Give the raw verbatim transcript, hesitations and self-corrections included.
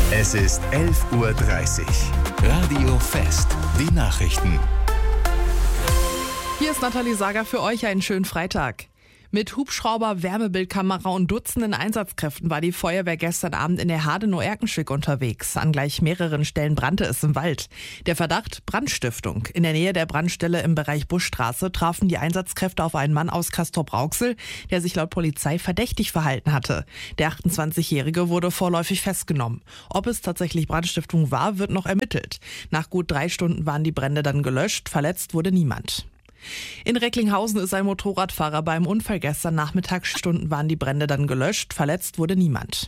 Es ist elf Uhr dreißig. Radio Fest. Die Nachrichten. Hier ist Nathalie Sager für euch. Einen schönen Freitag. Mit Hubschrauber, Wärmebildkamera und Dutzenden Einsatzkräften war die Feuerwehr gestern Abend in der Hardenow-Erkenschwick unterwegs. An gleich mehreren Stellen brannte es im Wald. Der Verdacht: Brandstiftung. In der Nähe der Brandstelle im Bereich Buschstraße trafen die Einsatzkräfte auf einen Mann aus Castrop-Rauxel, der sich laut Polizei verdächtig verhalten hatte. Der achtundzwanzigjährige wurde vorläufig festgenommen. Ob es tatsächlich Brandstiftung war, wird noch ermittelt. Nach gut drei Stunden waren die Brände dann gelöscht. Verletzt wurde niemand. In Recklinghausen ist ein Motorradfahrer beim Unfall gestern Nachmittag. Stunden waren die Brände dann gelöscht. Verletzt wurde niemand.